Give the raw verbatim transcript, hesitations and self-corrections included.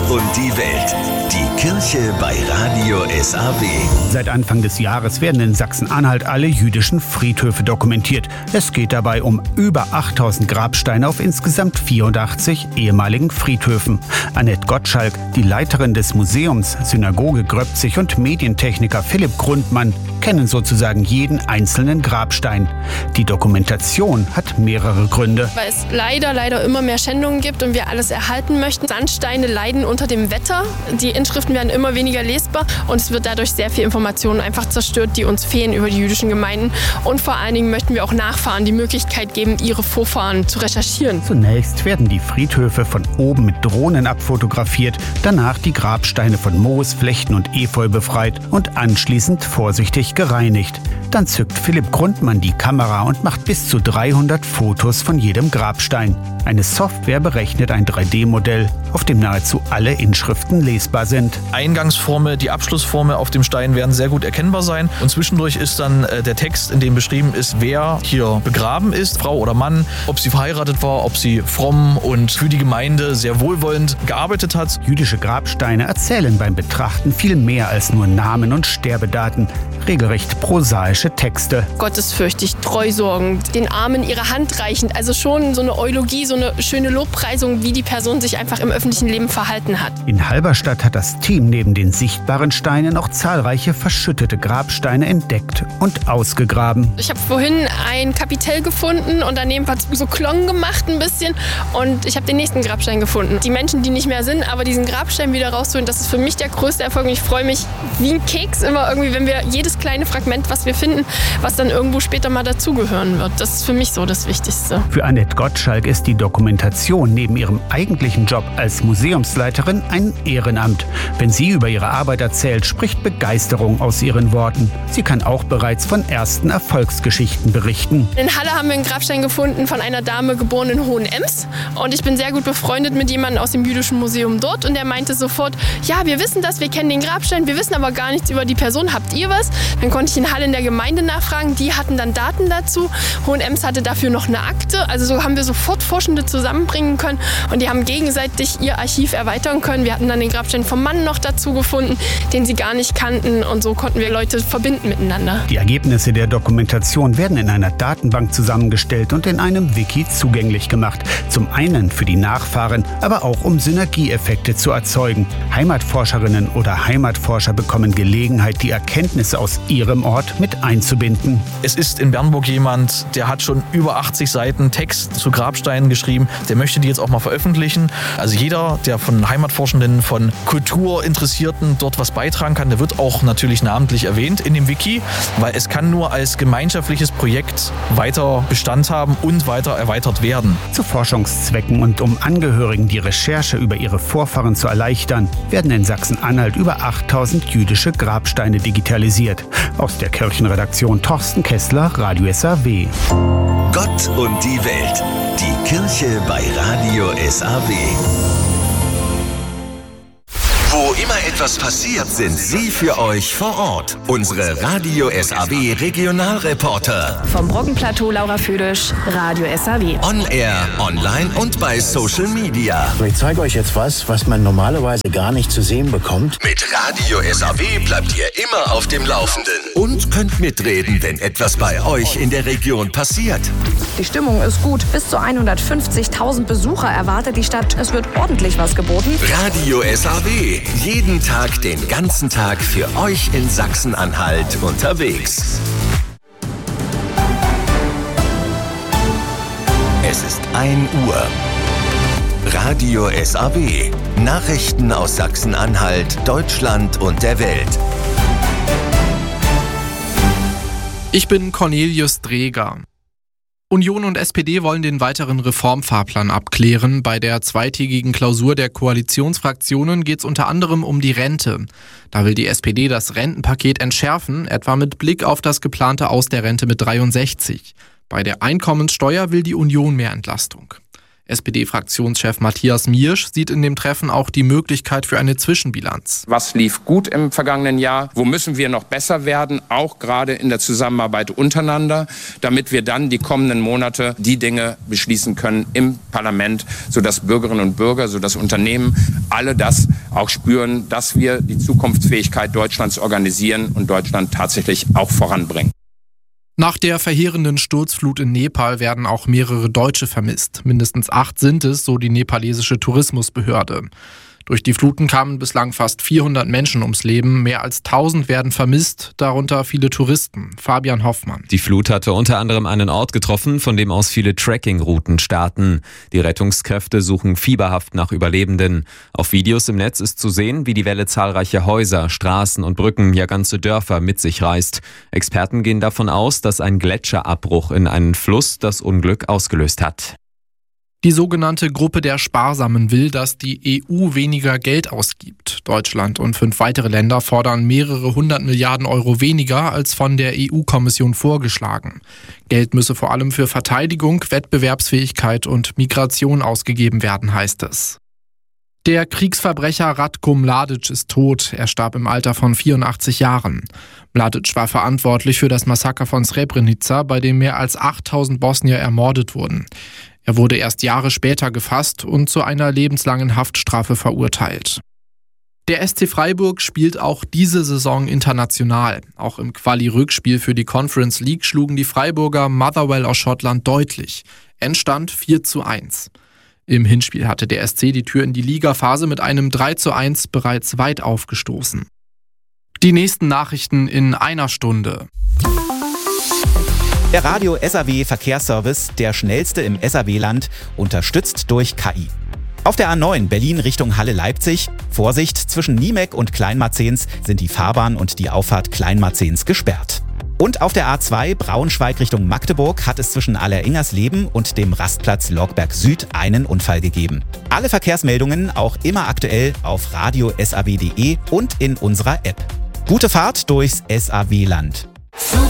und die Welt. Die Kirche bei Radio S A W. Seit Anfang des Jahres werden in Sachsen-Anhalt alle jüdischen Friedhöfe dokumentiert. Es geht dabei um über achttausend Grabsteine auf insgesamt vierundachtzig ehemaligen Friedhöfen. Annette Gottschalk, die Leiterin des Museums Synagoge Gröbzig und Medientechniker Philipp Grundmann kennen sozusagen jeden einzelnen Grabstein. Die Dokumentation hat mehrere Gründe. Weil es leider, leider immer mehr Schändungen gibt und wir alles erhalten möchten. Sandsteine leiden unter dem Wetter. Die Inschriften werden immer weniger lesbar und es wird dadurch sehr viel Information einfach zerstört, die uns fehlen über die jüdischen Gemeinden. Und vor allen Dingen möchten wir auch Nachfahren die Möglichkeit geben, ihre Vorfahren zu recherchieren. Zunächst werden die Friedhöfe von oben mit Drohnen abfotografiert, danach die Grabsteine von Moos, Flechten und Efeu befreit und anschließend vorsichtig gereinigt. Dann zückt Philipp Grundmann die Kamera und macht bis zu dreihundert Fotos von jedem Grabstein. Eine Software berechnet ein drei D Modell, auf dem nahezu alle Inschriften lesbar sind. Eingangsformel, die Abschlussformel auf dem Stein werden sehr gut erkennbar sein. Und zwischendurch ist dann äh, der Text, in dem beschrieben ist, wer hier begraben ist, Frau oder Mann, ob sie verheiratet war, ob sie fromm und für die Gemeinde sehr wohlwollend gearbeitet hat. Jüdische Grabsteine erzählen beim Betrachten viel mehr als nur Namen und Sterbedaten. Regelrecht prosaische Texte. Gottesfürchtig, treusorgend, den Armen ihre Hand reichend. Also schon so eine Eulogie, so eine schöne Lobpreisung, wie die Person sich einfach im öffentlichen Leben verhalten hat. In Halberstadt hat das Team neben den sichtbaren Steinen auch zahlreiche verschüttete Grabsteine entdeckt und ausgegraben. Ich habe vorhin ein Kapitell gefunden und daneben hat es so Klong gemacht ein bisschen und ich habe den nächsten Grabstein gefunden. Die Menschen, die nicht mehr sind, aber diesen Grabstein wieder rauszuholen, das ist für mich der größte Erfolg und ich freue mich wie ein Keks immer irgendwie, wenn wir jedes kleine Fragment, was wir finden, was dann irgendwo später mal dazugehören wird. Das ist für mich so das Wichtigste. Für Annette Gottschalk ist die Dokumentation neben ihrem eigentlichen Job als Museumsleiterin ein Ehrenamt. Wenn sie über ihre Arbeit erzählt, spricht Begeisterung aus ihren Worten. Sie kann auch bereits von ersten Erfolgsgeschichten berichten. In Halle haben wir einen Grabstein gefunden von einer Dame, geboren in Hohenems. Und ich bin sehr gut befreundet mit jemandem aus dem Jüdischen Museum dort. Und der meinte sofort, ja, wir wissen das, wir kennen den Grabstein, wir wissen aber gar nichts über die Person. Habt ihr was? Dann konnte ich in Halle in der Gemeinde nachfragen. Die hatten dann Daten dazu. Hohenems hatte dafür noch eine Akte. Also so haben wir sofort Forschende zusammenbringen können. Und die haben gegenseitig ihr Archiv erweitern können. Wir hatten dann den Grabstein vom Mann noch dazu gefunden, den sie gar nicht kannten. Und so konnten wir Leute verbinden miteinander. Die Ergebnisse der Dokumentation werden in einer Datenbank zusammengestellt und in einem Wiki zugänglich gemacht. Zum einen für die Nachfahren, aber auch um Synergieeffekte zu erzeugen. Heimatforscherinnen oder Heimatforscher bekommen Gelegenheit, die Erkenntnisse aus ihrem Ort mit einzubinden. Es ist in Bernburg jemand, der hat schon über achtzig Seiten Text zu Grabsteinen geschrieben. Der möchte die jetzt auch mal veröffentlichen. Also jeder, der von Heimatforschenden, von Kulturinteressierten dort was beitragen kann, der wird auch natürlich namentlich erwähnt in dem Wiki, weil es kann nur als gemeinschaftliches Projekt weiter Bestand haben und weiter erweitert werden. Zu Forschungszwecken und um Angehörigen die Recherche über ihre Vorfahren zu erleichtern, werden in Sachsen-Anhalt über achttausend jüdische Grabsteine digitalisiert. Aus der Kirchenredaktion Thorsten Kessler, Radio S A W. Gott und die Welt. Die Kirche bei Radio S A W. Wo immer etwas passiert, sind Sie für euch vor Ort. Unsere Radio S A W Regionalreporter. Vom Brockenplateau Laura Füdisch, Radio S A W. On Air, online und bei Social Media. Ich zeige euch jetzt was, was man normalerweise gar nicht zu sehen bekommt. Mit Radio S A W bleibt ihr immer auf dem Laufenden. Und könnt mitreden, wenn etwas bei euch in der Region passiert. Die Stimmung ist gut. Bis zu hundertfünfzigtausend Besucher erwartet die Stadt. Es wird ordentlich was geboten. Radio S A W. Jeden Tag, den ganzen Tag für euch in Sachsen-Anhalt unterwegs. Es ist ein Uhr. Radio S A W. Nachrichten aus Sachsen-Anhalt, Deutschland und der Welt. Ich bin Cornelius Dreger. Union und S P D wollen den weiteren Reformfahrplan abklären. Bei der zweitägigen Klausur der Koalitionsfraktionen geht es unter anderem um die Rente. Da will die S P D das Rentenpaket entschärfen, etwa mit Blick auf das geplante Aus der Rente mit dreiundsechzig. Bei der Einkommenssteuer will die Union mehr Entlastung. S P D-Fraktionschef Matthias Miersch sieht in dem Treffen auch die Möglichkeit für eine Zwischenbilanz. Was lief gut im vergangenen Jahr? Wo müssen wir noch besser werden? Auch gerade in der Zusammenarbeit untereinander, damit wir dann die kommenden Monate die Dinge beschließen können im Parlament, sodass Bürgerinnen und Bürger, sodass Unternehmen alle das auch spüren, dass wir die Zukunftsfähigkeit Deutschlands organisieren und Deutschland tatsächlich auch voranbringen. Nach der verheerenden Sturzflut in Nepal werden auch mehrere Deutsche vermisst. Mindestens acht sind es, so die nepalesische Tourismusbehörde. Durch die Fluten kamen bislang fast vierhundert Menschen ums Leben. Mehr als tausend werden vermisst, darunter viele Touristen. Fabian Hoffmann. Die Flut hatte unter anderem einen Ort getroffen, von dem aus viele Trekkingrouten starten. Die Rettungskräfte suchen fieberhaft nach Überlebenden. Auf Videos im Netz ist zu sehen, wie die Welle zahlreiche Häuser, Straßen und Brücken, ja ganze Dörfer mit sich reißt. Experten gehen davon aus, dass ein Gletscherabbruch in einen Fluss das Unglück ausgelöst hat. Die sogenannte Gruppe der Sparsamen will, dass die E U weniger Geld ausgibt. Deutschland und fünf weitere Länder fordern mehrere hundert Milliarden Euro weniger als von der E U-Kommission vorgeschlagen. Geld müsse vor allem für Verteidigung, Wettbewerbsfähigkeit und Migration ausgegeben werden, heißt es. Der Kriegsverbrecher Ratko Mladic ist tot. Er starb im Alter von vierundachtzig Jahren. Mladic war verantwortlich für das Massaker von Srebrenica, bei dem mehr als achttausend Bosnier ermordet wurden. Er wurde erst Jahre später gefasst und zu einer lebenslangen Haftstrafe verurteilt. Der S C Freiburg spielt auch diese Saison international. Auch im Quali-Rückspiel für die Conference League schlugen die Freiburger Motherwell aus Schottland deutlich. Endstand vier zu eins. Im Hinspiel hatte der S C die Tür in die Ligaphase mit einem drei zu eins bereits weit aufgestoßen. Die nächsten Nachrichten in einer Stunde. Der Radio S A W Verkehrsservice, der schnellste im S A W-Land, unterstützt durch K I. Auf der A neun Berlin Richtung Halle-Leipzig, Vorsicht, zwischen Niemek und Kleinmarzens sind die Fahrbahn und die Auffahrt Kleinmarzens gesperrt. Und auf der A zwei Braunschweig Richtung Magdeburg hat es zwischen Alleringersleben und dem Rastplatz Logberg Süd einen Unfall gegeben. Alle Verkehrsmeldungen auch immer aktuell auf radio punkt s a w punkt d e und in unserer App. Gute Fahrt durchs S A W-Land.